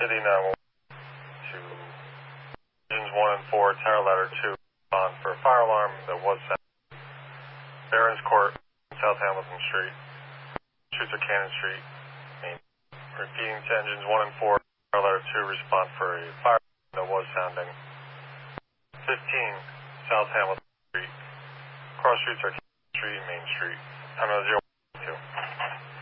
City 911 to engines 1 and 4, tower ladder 2, on for a fire alarm that was set. Barron's Court, South Hamilton Street, shoots at Cannon Street. Main. Repeating to engines 1 and 4, tower ladder 2, respond for a fire alarm that was sounding. 15, South Hamilton Street, cross streets are Cannon Street, Main Street. Time 0.